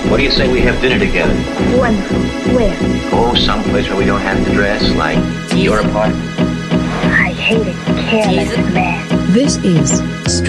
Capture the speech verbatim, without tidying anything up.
What do you say we have dinner together? Wonderful. Where? Oh, someplace where we don't have to dress, like your apartment. I hate a careless man. This is